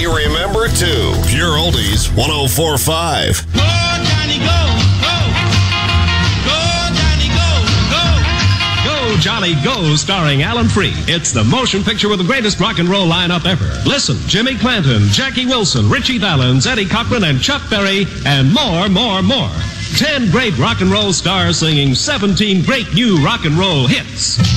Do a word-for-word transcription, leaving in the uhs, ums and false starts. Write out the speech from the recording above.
you remember, too. Pure Oldies one oh four point five. Go, Johnny, go, go. Go, Johnny, go, go. Go, Johnny, Go, starring Alan Freed. It's the motion picture with the greatest rock and roll lineup ever. Listen, Jimmy Clanton, Jackie Wilson, Richie Valens, Eddie Cochran, and Chuck Berry, and more, more, more. Ten great rock and roll stars singing seventeen great new rock and roll hits.